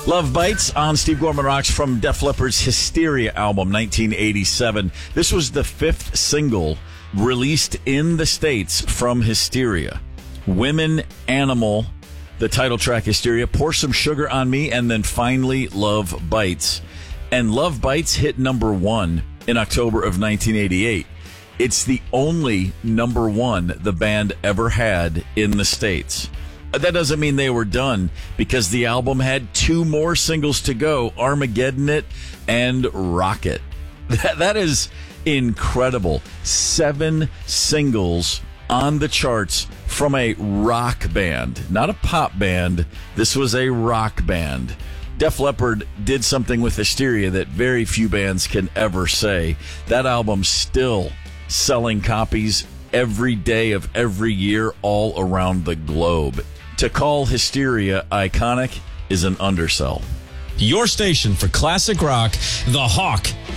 Love Bites on Steve Gorman Rocks from Def Leppard's Hysteria album, 1987. This was the fifth single released in the States from Hysteria. Women, Animal, the title track Hysteria, Pour Some Sugar on Me, and then finally Love Bites. And Love Bites hit number one in October of 1988. It's the only number one the band ever had in the States. That doesn't mean they were done, because the album had two more singles to go, Armageddon It and Rocket. That is incredible. 7 singles on the charts from a rock band, not a pop band. This was a rock band. Def Leppard did something with Hysteria that very few bands can ever say. That album's still selling copies every day of every year all around the globe. To call Hysteria iconic is an undersell. Your station for classic rock, The Hawk.